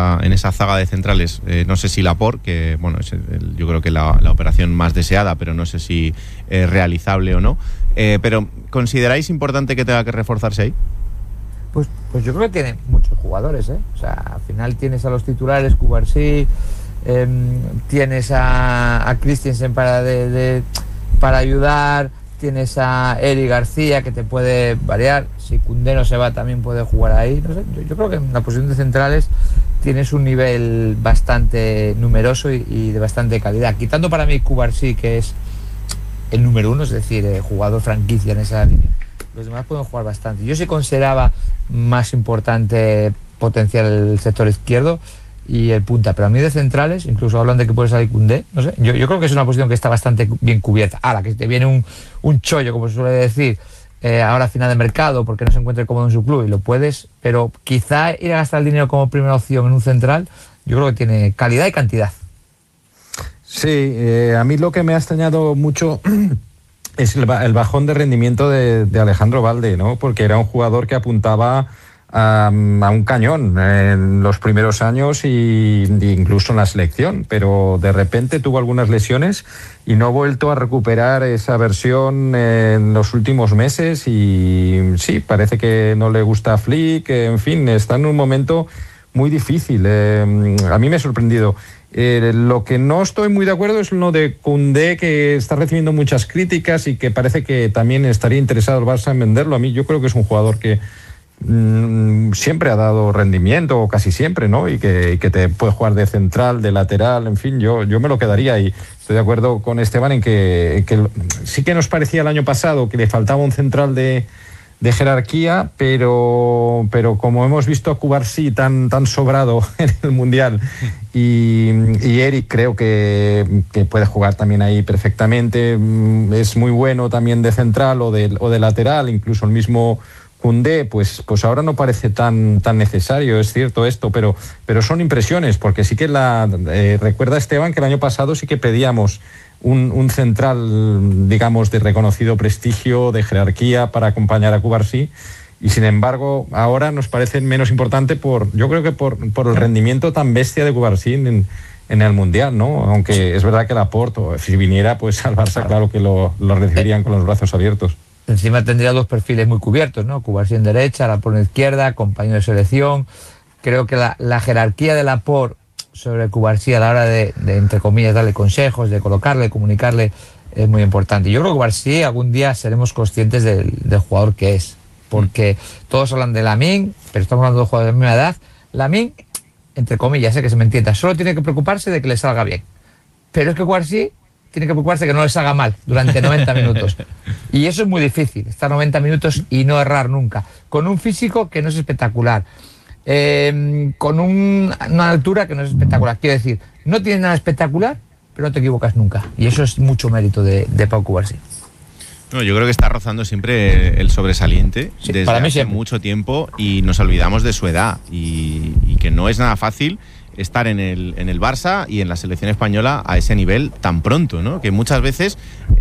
esa zaga de centrales. No sé si Laporte, que bueno, yo creo que la operación más deseada, pero no sé si es realizable o no. Pero ¿consideráis importante que tenga que reforzarse ahí? Pues yo creo que tiene muchos jugadores, ¿eh? O sea, al final tienes a los titulares, Cubarsí, tienes a Christensen para ayudar, tienes a Eric García que te puede variar, si Koundé no se va también puede jugar ahí, no sé, yo creo que en la posición de centrales tienes un nivel bastante numeroso y de bastante calidad, quitando para mí Cubarsí, que es el número uno, es decir, jugador franquicia en esa línea. Los demás pueden jugar bastante. Yo sí consideraba más importante potenciar el sector izquierdo y el punta, pero a mí de centrales, incluso hablan de que puede salir Koundé, no sé, yo creo que es una posición que está bastante bien cubierta. Ahora, que te viene un chollo, como se suele decir, ahora a final de mercado, porque no se encuentre cómodo en su club y lo puedes, pero quizá ir a gastar el dinero como primera opción en un central, yo creo que tiene calidad y cantidad. Sí, a mí lo que me ha extrañado mucho es el bajón de rendimiento de Alejandro Balde, ¿no? Porque era un jugador que apuntaba a un cañón en los primeros años y incluso en la selección, pero de repente tuvo algunas lesiones y no ha vuelto a recuperar esa versión en los últimos meses y sí, parece que no le gusta a Flick, en fin, está en un momento muy difícil. A mí me ha sorprendido. Lo que no estoy muy de acuerdo es lo de Koundé, que está recibiendo muchas críticas y que parece que también estaría interesado el Barça en venderlo. A mí yo creo que es un jugador que siempre ha dado rendimiento, o casi siempre, ¿no? Y que te puede jugar de central, de lateral, en fin, yo me lo quedaría y estoy de acuerdo con Esteban en que sí que nos parecía el año pasado que le faltaba un central de jerarquía, pero como hemos visto a Cubarsí tan sobrado en el Mundial y Eric creo que puede jugar también ahí perfectamente, es muy bueno también de central o de lateral, incluso el mismo Koundé, pues ahora no parece tan necesario, es cierto esto, pero son impresiones, porque sí que recuerda Esteban que el año pasado sí que pedíamos un central, digamos, de reconocido prestigio, de jerarquía para acompañar a Cubarsí y sin embargo ahora nos parece menos importante yo creo que por el rendimiento tan bestia de Cubarsí en el Mundial, ¿no? Aunque es verdad que Laporte, si viniera pues al Barça, claro que lo recibirían con los brazos abiertos. Encima tendría dos perfiles muy cubiertos, ¿no? Cubarsí en derecha, Laporte en izquierda, compañero de selección. Creo que la jerarquía de Laporte sobre Cubarsí a la hora de entre comillas, darle consejos, de colocarle, comunicarle, es muy importante. Yo creo que Cubarsí algún día seremos conscientes del jugador que es, porque todos hablan de Lamine, pero estamos hablando de jugadores de la misma edad. Lamine, entre comillas, que se me entienda, solo tiene que preocuparse de que le salga bien. Pero es que Cubarsí tiene que preocuparse de que no le salga mal durante 90 minutos. Y eso es muy difícil, estar 90 minutos y no errar nunca. Con un físico que no es espectacular. Con una altura que no es espectacular. Quiero decir, no tiene nada espectacular, pero no te equivocas nunca. Y eso es mucho mérito de Pau Cubarsí. No, yo creo que está rozando siempre el sobresaliente desde para mí hace siempre. mucho tiempo y nos olvidamos de su edad y que no es nada fácil estar en el Barça y en la selección española a ese nivel tan pronto, ¿no? Que muchas veces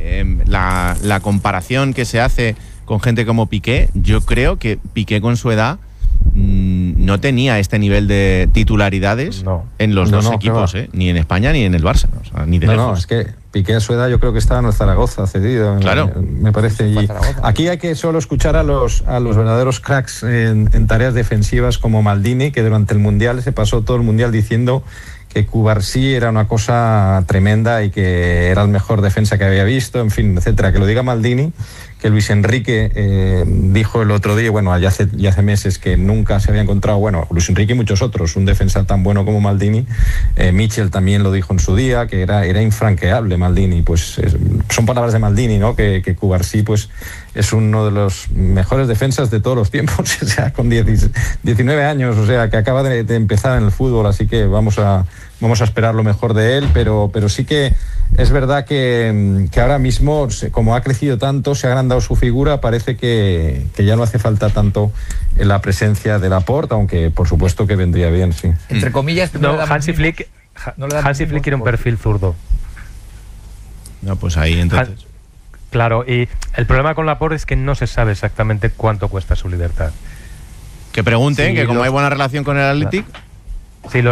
la comparación que se hace con gente como Piqué, yo creo que Piqué con su edad no tenía este nivel de titularidades en los dos equipos, ni en España ni en el Barça, o sea, ni de lejos. No, es que Piqué a su edad yo creo que estaba en el Zaragoza cedido, claro. Me parece. Y aquí hay que solo escuchar a los verdaderos cracks en tareas defensivas como Maldini, que durante el Mundial se pasó todo el Mundial diciendo que Cubarsí era una cosa tremenda y que era el mejor defensa que había visto, en fin, etcétera. Que lo diga Maldini, que Luis Enrique dijo el otro día, bueno, ya hace meses que nunca se había encontrado, bueno, Luis Enrique y muchos otros, un defensa tan bueno como Maldini. Michel también lo dijo en su día, que era infranqueable Maldini. Pues son palabras de Maldini, ¿no? Que Cubarsí, pues, es uno de los mejores defensas de todos los tiempos, o sea, con 19 años, o sea, que acaba de empezar en el fútbol, así que vamos a esperar lo mejor de él, pero sí que es verdad que ahora mismo, como ha crecido tanto, se ha agrandado su figura, parece que ya no hace falta tanto la presencia de Laporte, aunque por supuesto que vendría bien, sí. Entre comillas, Hansi Flick quiere un perfil zurdo. No, pues ahí entonces. Claro, y el problema con Laporte es que no se sabe exactamente cuánto cuesta su libertad. Que pregunten, que como hay buena relación con el Athletic. Sí,